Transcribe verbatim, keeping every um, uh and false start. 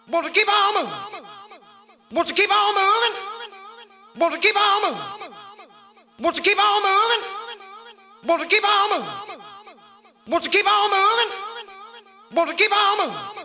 Want to keep on moving. Want to keep on moving. Want to keep on moving. Want to keep on moving. Want to keep on moving. Want to keep on moving. Want to keep on moving.